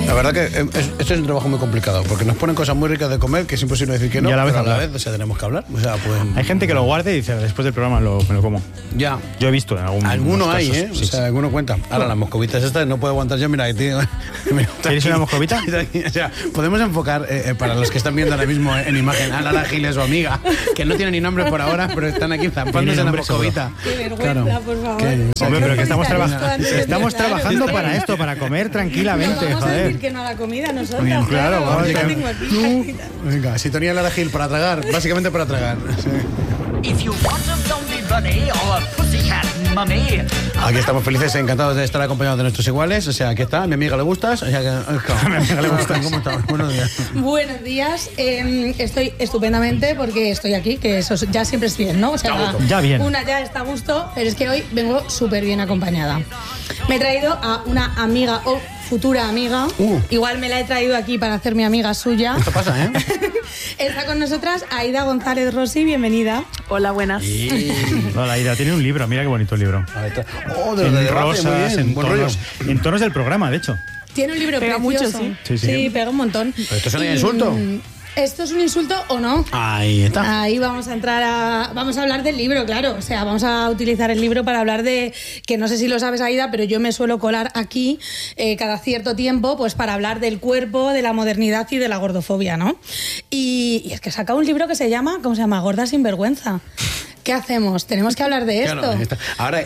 La verdad que este es un trabajo muy complicado, porque nos ponen cosas muy ricas de comer, que es imposible decir que no, pero a la vez, o sea, tenemos que hablar. O sea, pues, hay gente que lo guarda y dice, después del programa me lo como. Ya. Yo he visto en alguno hay, casos, ¿eh? Sí, o sea, alguno cuenta. Ahora, las moscovitas estas no puedo aguantar yo, mira, tío. ¿Quieres una moscovita? O sea, podemos enfocar, para los que están viendo ahora mismo en imagen, a Lara Giles, su amiga, que no tiene ni nombre por ahora, pero están aquí zampándose en la moscovita. Qué vergüenza, por favor. Hombre, pero que estamos trabajando para esto, para comer tranquilamente. Vamos a decir que no a la comida nosotros. Bien, claro, vamos a tengo aquí. Venga, sintonía Lara Gil para tragar, básicamente para tragar. Sí. Aquí estamos felices e encantados de estar acompañados de nuestros iguales. O sea, aquí está, a mi amiga le gustas. O sea, que a mi amiga le gustan. ¿Cómo estamos? Buenos días. Buenos días. Estoy estupendamente porque estoy aquí, que eso ya siempre es bien, ¿no? O sea, ya bien. Una ya está a gusto, pero es que hoy vengo súper bien acompañada. Me he traído a una amiga o futura amiga. Igual me la he traído aquí para hacer mi amiga suya. Esto pasa, ¿eh? Está con nosotras Aida González Rossi, bienvenida. Hola, buenas. Hola, Aida, tiene un libro, mira qué bonito el libro. En rosas, en tonos del programa, de hecho. Tiene un libro pega precioso. mucho, Sí, pega un montón. ¿Pero esto es un insulto? ¿Esto es un insulto o no? Ahí está. Ahí vamos a hablar del libro, claro. O sea, vamos a utilizar el libro para hablar de, que no sé si lo sabes, Aida, pero yo me suelo colar aquí cada cierto tiempo, pues para hablar del cuerpo, de la modernidad y de la gordofobia, ¿no? Y es que saca un libro que se llama, ¿cómo se llama? Gorda sin vergüenza. ¿Qué hacemos? Tenemos que hablar de esto. Claro, ahora,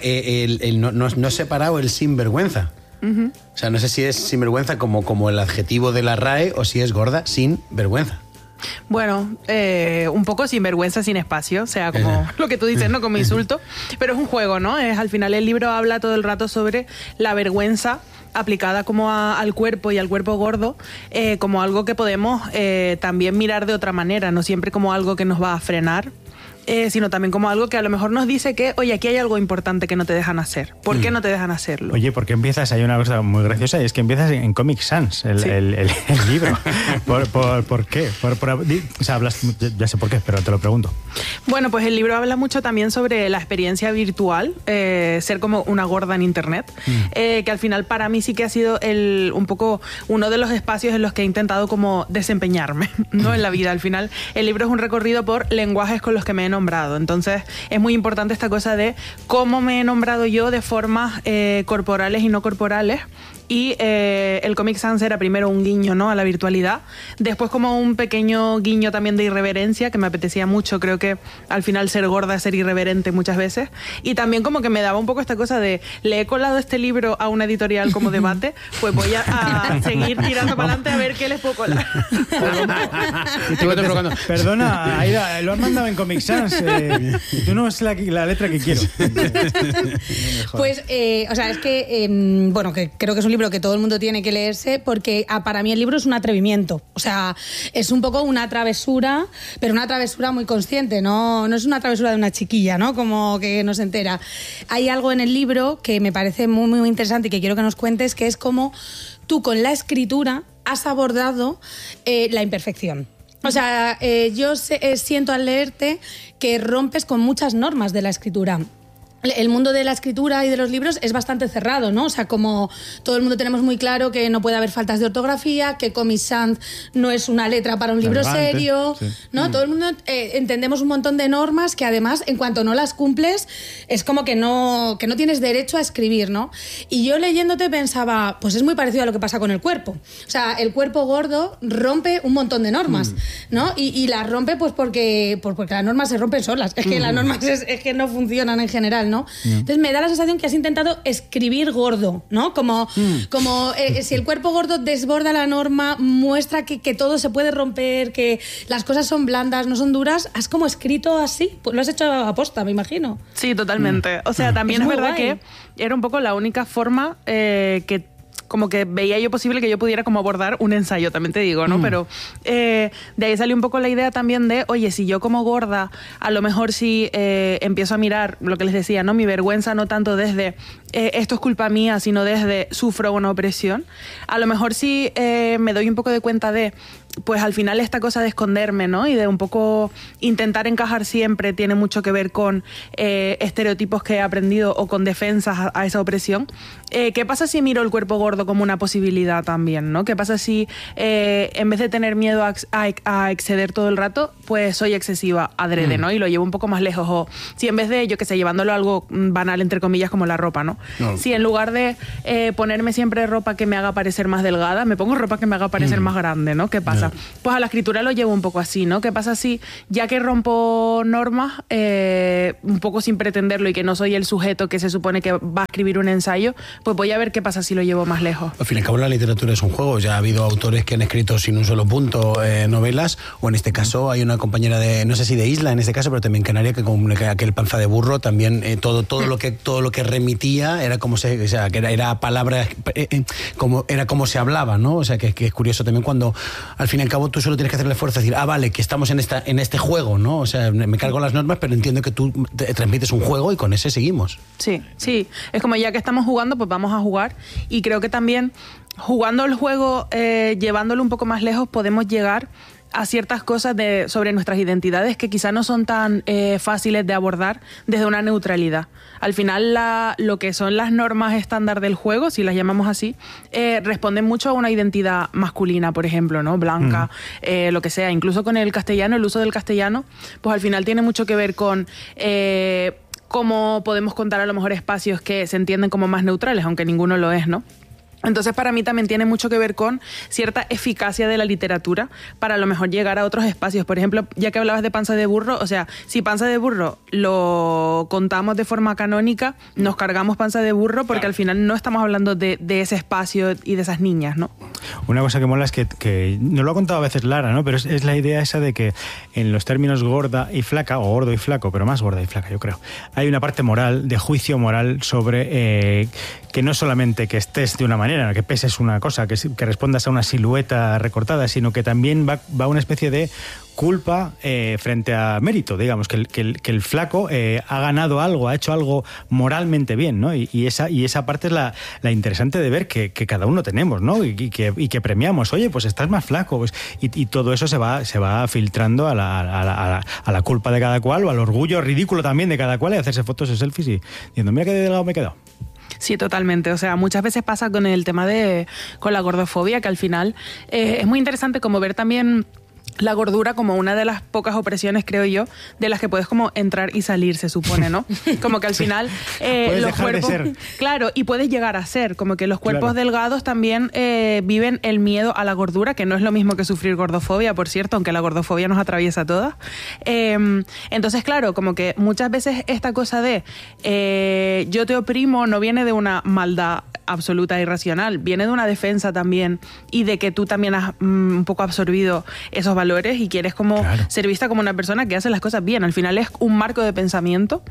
no he separado el sinvergüenza. O sea, no sé si es sinvergüenza como el adjetivo de la RAE o si es gorda sin vergüenza. Bueno, un poco sin vergüenza, sin espacio, o sea, como lo que tú dices, ¿no? Como insulto, pero es un juego, ¿no? Al final el libro habla todo el rato sobre la vergüenza aplicada como al cuerpo y al cuerpo gordo, como algo que podemos también mirar de otra manera, no siempre como algo que nos va a frenar, sino también como algo que a lo mejor nos dice que, oye, aquí hay algo importante que no te dejan hacer. ¿Por qué no te dejan hacerlo? Oye, ¿por qué empiezas? Hay una cosa muy graciosa y es que empiezas en Comic Sans, el libro. ¿Por qué? O sea, hablas, ya sé por qué, pero te lo pregunto. Bueno, pues el libro habla mucho también sobre la experiencia virtual, ser como una gorda en internet, que al final para mí sí que ha sido un poco uno de los espacios en los que he intentado como desempeñarme, ¿no? En la vida. Al final el libro es un recorrido por lenguajes con los que me he nombrado. Entonces es muy importante esta cosa de cómo me he nombrado yo de formas corporales y no corporales. Y el Comic Sans era primero un guiño, ¿no?, a la virtualidad, después como un pequeño guiño también de irreverencia, que me apetecía mucho. Creo que al final ser gorda es ser irreverente muchas veces, y también como que me daba un poco esta cosa de, le he colado este libro a una editorial como debate, pues voy a seguir tirando para adelante a ver qué les puedo colar. Perdona, Aida, lo has mandado en Comic Sans, y tú no es la letra que quiero. Pues, o sea, es que, bueno, que creo que es un libro que todo el mundo tiene que leerse, porque para mí el libro es un atrevimiento. O sea, es un poco una travesura, pero una travesura muy consciente, no es una travesura de una chiquilla, ¿no? Como que no se entera. Hay algo en el libro que me parece muy, muy interesante y que quiero que nos cuentes, que es cómo tú con la escritura has abordado la imperfección. O sea, yo siento al leerte que rompes con muchas normas de la escritura. El mundo de la escritura y de los libros es bastante cerrado, ¿no? O sea, como todo el mundo tenemos muy claro que no puede haber faltas de ortografía, que Comic Sans no es una letra para un libro serio, sí, ¿no? Todo el mundo entendemos un montón de normas que además, en cuanto no las cumples, es como que no tienes derecho a escribir, ¿no? Y yo leyéndote pensaba, pues es muy parecido a lo que pasa con el cuerpo. O sea, el cuerpo gordo rompe un montón de normas, ¿no? Y las rompe pues porque las normas se rompen solas. Es que las normas es que no funcionan en general, ¿no? Entonces me da la sensación que has intentado escribir gordo, ¿no? Como si el cuerpo gordo desborda la norma, muestra que todo se puede romper, que las cosas son blandas, no son duras. ¿Has como escrito así? Pues lo has hecho a posta, me imagino. Sí, totalmente. O sea, también es verdad guay. que era un poco la única forma que como que veía yo posible que yo pudiera como abordar un ensayo, también te digo, ¿no? Pero de ahí salió un poco la idea también de, oye, si yo como gorda, a lo mejor si empiezo a mirar lo que les decía, ¿no? Mi vergüenza no tanto desde esto es culpa mía, sino desde sufro una opresión. A lo mejor sí me doy un poco de cuenta de, pues al final esta cosa de esconderme, ¿no? Y de un poco intentar encajar siempre tiene mucho que ver con estereotipos que he aprendido o con defensas a esa opresión. ¿Qué pasa si miro el cuerpo gordo como una posibilidad también, ¿no? ¿Qué pasa si en vez de tener miedo a exceder todo el rato, pues soy excesiva adrede, ¿no? Y lo llevo un poco más lejos. O si en vez de, yo qué sé, llevándolo a algo banal, entre comillas, como la ropa, ¿no? Si en lugar de ponerme siempre ropa que me haga parecer más delgada, me pongo ropa que me haga parecer más grande, ¿no? ¿Qué pasa? Pues a la escritura lo llevo un poco así, ¿no? ¿Qué pasa si, ya que rompo normas, un poco sin pretenderlo y que no soy el sujeto que se supone que va a escribir un ensayo, pues voy a ver qué pasa si lo llevo más lejos? Al fin y al cabo la literatura es un juego. Ya ha habido autores que han escrito sin un solo punto novelas, o en este caso hay una compañera de, no sé si de Isla en este caso, pero también canaria, que con aquel Panza de burro también todo lo que remitía era como se, o sea, que era palabras como se hablaba, ¿no? O sea, que es curioso también cuando al fin y al cabo tú solo tienes que hacer el esfuerzo de decir, vale, que estamos en este juego, ¿no? O sea, me cargo las normas, pero entiendo que tú transmites un juego y con ese seguimos. Sí, es como ya que estamos jugando, pues vamos a jugar, y creo que también jugando el juego, llevándolo un poco más lejos, podemos llegar a ciertas cosas sobre nuestras identidades que quizá no son tan fáciles de abordar desde una neutralidad. Al final, lo que son las normas estándar del juego, si las llamamos así, responden mucho a una identidad masculina, por ejemplo, ¿no? Blanca, lo que sea. Incluso con el castellano, el uso del castellano, pues al final tiene mucho que ver con cómo podemos contar a lo mejor espacios que se entienden como más neutrales, aunque ninguno lo es, ¿no? Entonces, para mí también tiene mucho que ver con cierta eficacia de la literatura para a lo mejor llegar a otros espacios. Por ejemplo, ya que hablabas de Panza de burro, o sea, si Panza de burro lo contamos de forma canónica, nos cargamos Panza de burro porque al final no estamos hablando de ese espacio y de esas niñas, ¿no? Una cosa que mola es que nos lo ha contado a veces Lara, ¿no? Pero es la idea esa de que en los términos gorda y flaca, o gordo y flaco, pero más gorda y flaca, yo creo, hay una parte moral, de juicio moral sobre que no solamente que estés de una manera, que peses una cosa, que respondas a una silueta recortada, sino que también va una especie de culpa frente a mérito, digamos, que el flaco ha ganado algo, ha hecho algo moralmente bien, ¿no? Y esa parte es la interesante de ver que cada uno tenemos, ¿no? Y que premiamos, oye, pues estás más flaco, pues, y todo eso se va filtrando a la culpa de cada cual, o al orgullo ridículo también de cada cual, y hacerse fotos y selfies y diciendo, mira qué delgado me he quedado. Sí, totalmente. O sea, muchas veces pasa con el tema con la gordofobia, que al final es muy interesante como ver también la gordura como una de las pocas opresiones, creo yo, de las que puedes como entrar y salir, se supone, ¿no? Como que al final los cuerpos... De ser. Claro, y puedes llegar a ser, como que los cuerpos delgados también viven el miedo a la gordura, que no es lo mismo que sufrir gordofobia, por cierto, aunque la gordofobia nos atraviesa a todas. Entonces, claro, como que muchas veces esta cosa de yo te oprimo no viene de una maldad absoluta e irracional, viene de una defensa también, y de que tú también has un poco absorbido esos valores y quieres como ser vista como una persona que hace las cosas bien. Al final es un marco de pensamiento,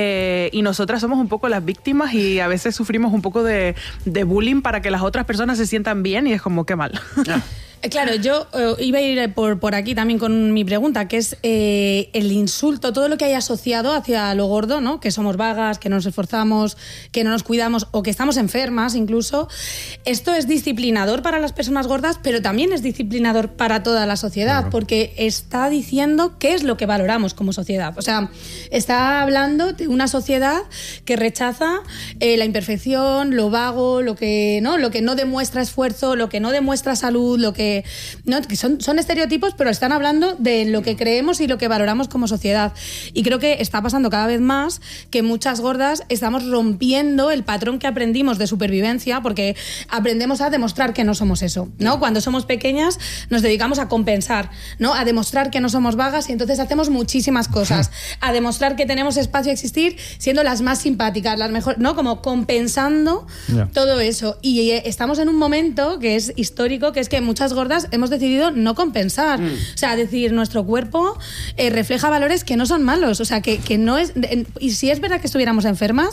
y nosotras somos un poco las víctimas y a veces sufrimos un poco de bullying para que las otras personas se sientan bien, y es como qué mal. Claro, yo iba a ir por aquí también con mi pregunta, que es el insulto, todo lo que hay asociado hacia lo gordo, ¿no? Que somos vagas, que no nos esforzamos, que no nos cuidamos o que estamos enfermas incluso. Esto es disciplinador para las personas gordas, pero también es disciplinador para toda la sociedad, porque está diciendo qué es lo que valoramos como sociedad. O sea, está hablando de una sociedad que rechaza la imperfección, lo vago, lo que no demuestra esfuerzo, lo que no demuestra salud, lo que son estereotipos, pero están hablando de lo que creemos y lo que valoramos como sociedad. Y creo que está pasando cada vez más que muchas gordas estamos rompiendo el patrón que aprendimos de supervivencia, porque aprendemos a demostrar que no somos eso, ¿no? Cuando somos pequeñas nos dedicamos a compensar, ¿no? A demostrar que no somos vagas, y entonces hacemos muchísimas cosas, a demostrar que tenemos espacio a existir siendo las más simpáticas, las mejores, ¿no? Como compensando todo eso. Y estamos en un momento que es histórico, que es que muchas gordas hemos decidido no compensar. O sea, decir, nuestro cuerpo refleja valores que no son malos. O sea, que no es... Y si es verdad que estuviéramos enfermas,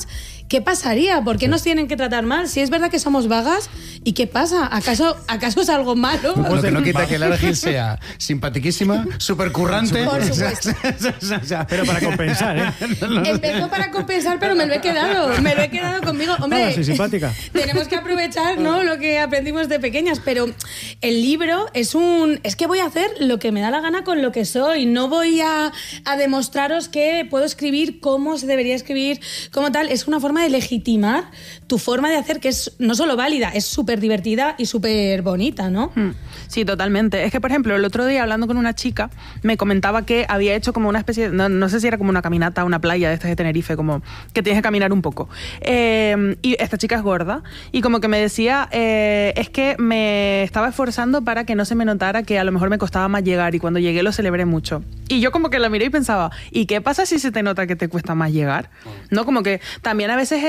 ¿qué pasaría? ¿Por qué nos tienen que tratar mal? Si es verdad que somos vagas, ¿y qué pasa? ¿Acaso es algo malo? Lo que no quita que Lara Gil sea simpatiquísima, súper currante. Por supuesto. Pero para compensar, ¿eh? Empezó para compensar, pero me lo he quedado conmigo. Hombre, soy simpática. Tenemos que aprovechar, ¿no?, lo que aprendimos de pequeñas, pero el libro es que voy a hacer lo que me da la gana con lo que soy, no voy a demostraros que puedo escribir cómo se debería escribir, como tal. Es una forma de legitimar tu forma de hacer, que es no solo válida, es súper divertida y súper bonita, ¿no? Sí, totalmente. Es que, por ejemplo, el otro día hablando con una chica, me comentaba que había hecho como una especie, no sé si era como una caminata a una playa de estas de Tenerife, como que tienes que caminar un poco. Y esta chica es gorda, y como que me decía, es que me estaba esforzando para que no se me notara que a lo mejor me costaba más llegar, y cuando llegué lo celebré mucho. Y yo como que la miré y pensaba, ¿y qué pasa si se te nota que te cuesta más llegar? ¿No? Como que también a veces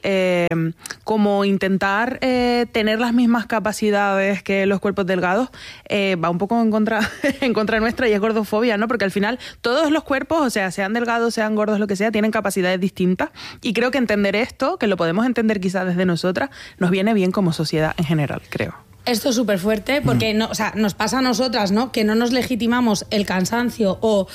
como intentar tener las mismas capacidades que los cuerpos delgados va un poco en contra nuestra, y es gordofobia, ¿no? Porque al final todos los cuerpos, o sea, sean delgados, sean gordos, lo que sea, tienen capacidades distintas, y creo que entender esto, que lo podemos entender quizás desde nosotras, nos viene bien como sociedad en general, creo. Esto es súper fuerte porque nos pasa a nosotras, ¿no?, que no nos legitimamos el cansancio o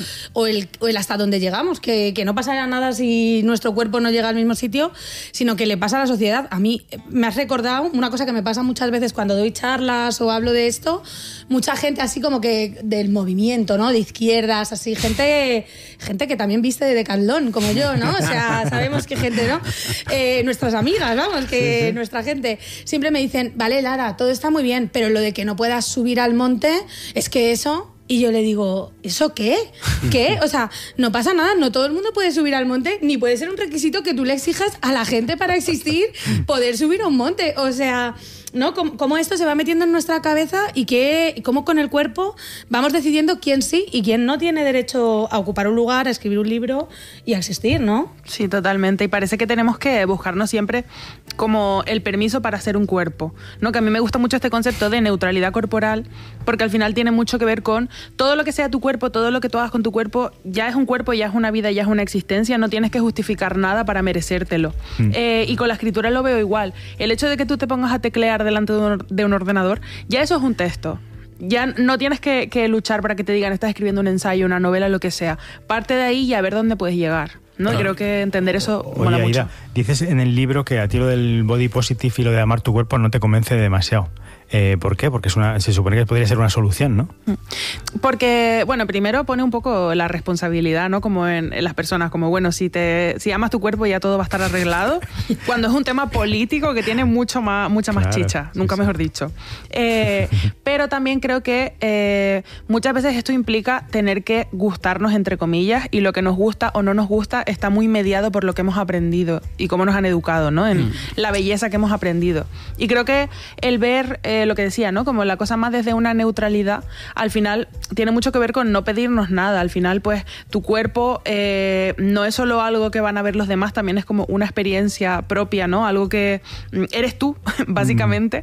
el hasta dónde llegamos, que no pasará nada si nuestro cuerpo no llega al mismo sitio, sino que le pasa a la sociedad. A mí me has recordado una cosa que me pasa muchas veces cuando doy charlas o hablo de esto, mucha gente así como que del movimiento, ¿no?, de izquierdas, así, gente que también viste de Decathlon, como yo, ¿no? O sea, sabemos qué gente, ¿no? Nuestras amigas, vamos, que sí. Nuestra gente siempre me dicen, vale, Lara, todo está muy bien, pero lo de que no puedas subir al monte, es que eso... Y yo le digo, ¿eso qué? ¿Qué? O sea, no pasa nada, no todo el mundo puede subir al monte, ni puede ser un requisito que tú le exijas a la gente para existir poder subir a un monte. O sea, ¿no? Cómo esto se va metiendo en nuestra cabeza y cómo con el cuerpo vamos decidiendo quién sí y quién no tiene derecho a ocupar un lugar, a escribir un libro y a existir, ¿no? Sí, totalmente. Y parece que tenemos que buscarnos siempre como el permiso para ser un cuerpo, ¿no? Que a mí me gusta mucho este concepto de neutralidad corporal, porque al final tiene mucho que ver con todo lo que sea tu cuerpo, todo lo que tú hagas con tu cuerpo, ya es un cuerpo, ya es una vida, ya es una existencia, no tienes que justificar nada para merecértelo. Y con la escritura lo veo igual. El hecho de que tú te pongas a teclear delante de un ordenador, ya eso es un texto. Ya no tienes que luchar para que te digan estás escribiendo un ensayo, una novela, lo que sea. Parte de ahí y a ver dónde puedes llegar, ¿no? Creo que entender eso mola mucho. Aida, dices en el libro que a ti lo del body positive y lo de amar tu cuerpo no te convence demasiado. ¿Por qué? Porque se supone que podría ser una solución, ¿no? Porque, bueno, primero pone un poco la responsabilidad, ¿no? Como en las personas, como bueno, si amas tu cuerpo ya todo va a estar arreglado, cuando es un tema político que tiene mucha más chicha, nunca mejor dicho. Pero también creo que muchas veces esto implica tener que gustarnos, entre comillas, y lo que nos gusta o no nos gusta está muy mediado por lo que hemos aprendido y cómo nos han educado, ¿no? En la belleza que hemos aprendido. Y creo que el ver lo que decía, ¿no? Como la cosa más desde una neutralidad, al final tiene mucho que ver con no pedirnos nada. Al final, pues, tu cuerpo no es solo algo que van a ver los demás, también es como una experiencia propia, ¿no? Algo que eres tú, básicamente.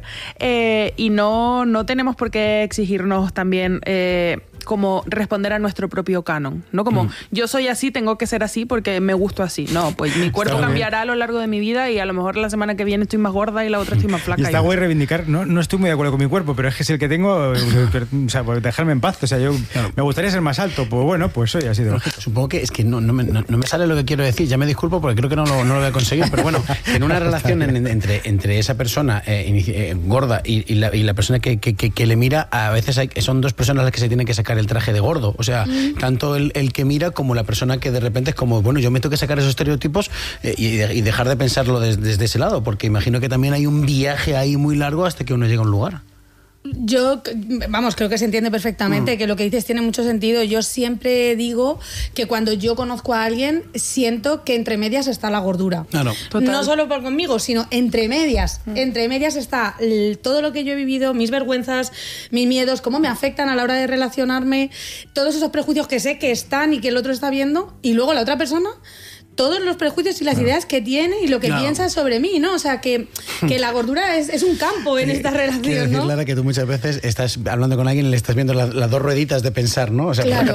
Y no tenemos por qué exigirnos también como responder a nuestro propio canon, ¿no? Como yo soy así, tengo que ser así porque me gusto así. No, pues mi cuerpo cambiará a lo largo de mi vida y a lo mejor la semana que viene estoy más gorda y la otra estoy más flaca. Y está guay reivindicar, no estoy muy de acuerdo con mi cuerpo, pero es que es el que tengo, o sea, pues dejarme en paz. O sea, yo me gustaría ser más alto, pues bueno, pues soy así de lógico. Supongo que es que no me sale lo que quiero decir, ya me disculpo porque creo que no lo voy a conseguir, pero bueno, que en una relación entre esa persona gorda y la persona que le mira, a veces son dos personas las que se tienen que sacar el traje de gordo, o sea, tanto el que mira como la persona que de repente es como, bueno, yo me tengo que sacar esos estereotipos y dejar de pensarlo desde ese lado, porque imagino que también hay un viaje ahí muy largo hasta que uno llega a un lugar. Yo, creo que se entiende perfectamente, que lo que dices tiene mucho sentido. Yo siempre digo que cuando yo conozco a alguien, siento que entre medias está la gordura. Claro. No solo por conmigo, sino entre medias. Entre medias está todo lo que yo he vivido, mis vergüenzas, mis miedos, cómo me afectan a la hora de relacionarme, todos esos prejuicios que sé que están y que el otro está viendo, y luego la otra persona todos los prejuicios y las ideas que tiene y lo que piensa sobre mí, ¿no? O sea, que la gordura es un campo en esta relación, quiero decir, ¿no? Lara, que tú muchas veces estás hablando con alguien y le estás viendo las dos rueditas de pensar, ¿no? O sea, claro.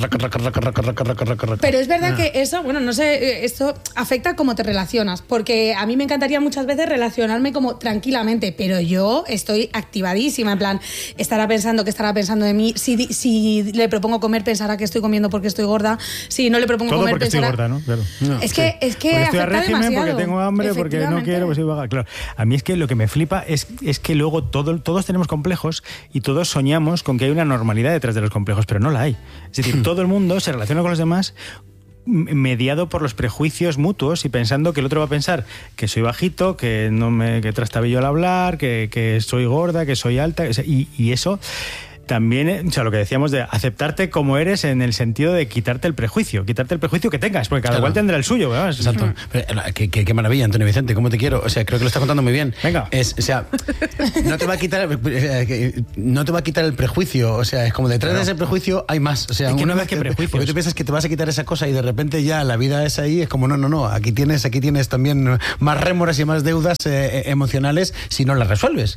Pero es verdad que eso, bueno, no sé, esto afecta cómo te relacionas, porque a mí me encantaría muchas veces relacionarme como tranquilamente, pero yo estoy activadísima, en plan, ¿qué estará pensando de mí? Si le propongo comer, pensará que estoy comiendo porque estoy gorda. Si no le propongo todo comer, porque pensará... estoy gorda, ¿no? Claro. No. Es que porque estoy a afecta régimen, demasiado. porque tengo hambre, porque no quiero, pues soy vaga. Claro. A mí es que lo que me flipa es que luego todos tenemos complejos y todos soñamos con que hay una normalidad detrás de los complejos, pero no la hay. Es decir, todo el mundo se relaciona con los demás mediado por los prejuicios mutuos y pensando que el otro va a pensar que soy bajito, que que trastabillo al hablar, que soy gorda, que soy alta, y eso también, o sea, lo que decíamos de aceptarte como eres en el sentido de quitarte el prejuicio que tengas, porque cada cual tendrá el suyo, ¿verdad? Exacto. Qué maravilla, Antonio Vicente, cómo te quiero. O sea, creo que lo está contando muy bien. Venga. O sea, no te va a quitar el prejuicio. O sea, es como detrás de ese prejuicio hay más. O sea, es que una no vez que prejuicios. porque tú piensas que te vas a quitar esa cosa y de repente ya la vida es ahí, es como no. Aquí tienes también más rémoras y más deudas emocionales si no las resuelves.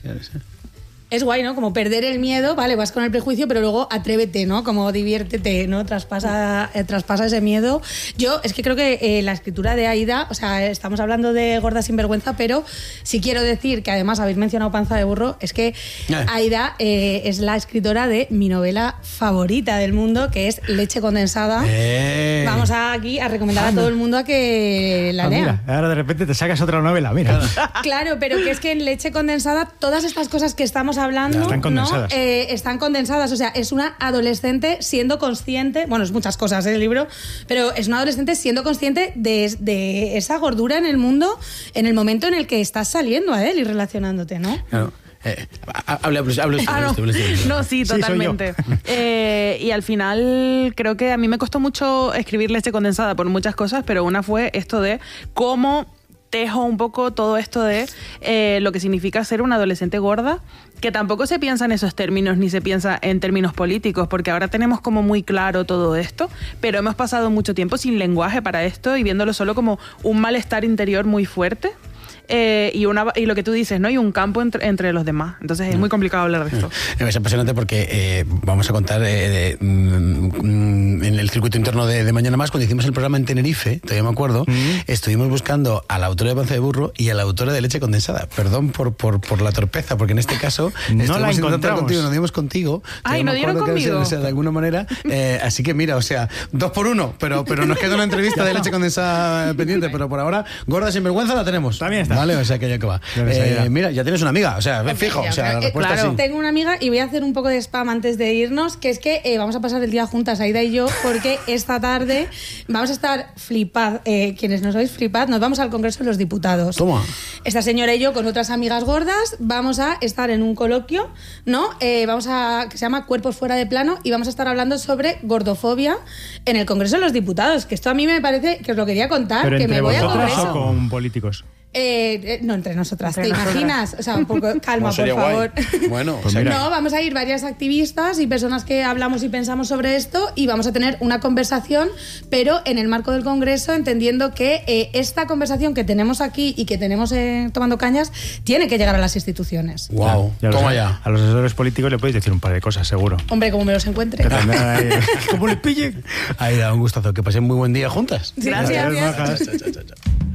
Es guay, ¿no? Como perder el miedo, vale, vas con el prejuicio, pero luego atrévete, ¿no? Como diviértete, ¿no? Traspasa ese miedo. Yo es que creo que la escritura de Aida, o sea, estamos hablando de Gorda sin vergüenza, pero sí quiero decir que además habéis mencionado Panza de burro, es que Aida es la escritora de mi novela favorita del mundo, que es Leche condensada. Vamos aquí a recomendar a todo el mundo a que la lea. Mira, ahora de repente te sacas otra novela, mira. Claro, pero que es que en Leche condensada todas estas cosas que estamos hablando están condensadas. ¿no? Están condensadas, o sea, es una adolescente siendo consciente, bueno, es muchas cosas el libro, pero es una adolescente siendo consciente de esa gordura en el mundo en el momento en el que estás saliendo a él y relacionándote, ¿no? Claro. Habla No, sí, totalmente. Y al final creo que a mí me costó mucho escribir Leche condensada por muchas cosas, pero una fue esto de cómo tejo un poco todo esto de lo que significa ser una adolescente gorda, que tampoco se piensa en esos términos ni se piensa en términos políticos, porque ahora tenemos como muy claro todo esto, pero hemos pasado mucho tiempo sin lenguaje para esto y viéndolo solo como un malestar interior muy fuerte. Y lo que tú dices, ¿no? Y un campo entre los demás. Entonces es muy complicado hablar de esto. Es apasionante porque vamos a contar en el circuito interno de Mañana Más, cuando hicimos el programa en Tenerife, todavía me acuerdo, estuvimos buscando a la autora de Panza de burro y a la autora de Leche condensada. Perdón por la torpeza, porque en este caso no la encontramos contigo, nos dimos contigo. Ay, no dieron conmigo. O sea, de alguna manera. Así que mira, o sea, 2 por 1, pero nos queda una entrevista de Leche condensada pendiente, pero por ahora, Gorda sin vergüenza la tenemos. También está. Vale, o sea que ya que va. Mira, ya tienes una amiga, o sea, fijo, o sea, la respuesta claro. sí. Tengo una amiga y voy a hacer un poco de spam antes de irnos, que es que vamos a pasar el día juntas, Aida y yo, porque esta tarde vamos a estar flipad, quienes no sois flipad, nos vamos al Congreso de los Diputados. Toma. Esta señora y yo con otras amigas gordas vamos a estar en un coloquio, ¿no? Que se llama Cuerpos fuera de plano, y vamos a estar hablando sobre gordofobia en el Congreso de los Diputados, que esto a mí me parece que os lo quería contar, ¿pero que entre me voy al vosotras Congreso. o con políticos? No, entre nosotras. ¿Te imaginas? O sea, un poco calma, por favor. Bueno, pues no, vamos a ir varias activistas y personas que hablamos y pensamos sobre esto, y vamos a tener una conversación, pero en el marco del Congreso, entendiendo que esta conversación que tenemos aquí y que tenemos tomando cañas tiene que llegar a las instituciones. Wow, toma ya. A los asesores políticos le podéis decir un par de cosas, seguro. Hombre, como me los encuentre. ¿Cómo le pille? Aida, un gustazo. Que pasen muy buen día juntas. Gracias. Gracias. Chao.